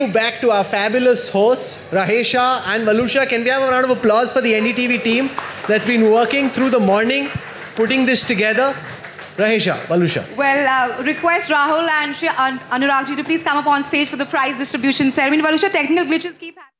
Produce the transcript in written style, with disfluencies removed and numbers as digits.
Back to our fabulous hosts, Rahesha and Valusha. Can we have a round of applause for the NDTV team that's been working through the morning, putting this together? Rahesha, Valusha. Well, request Rahul and Anurag ji to please come up on stage for the prize distribution ceremony. Valusha, technical glitches keep happening.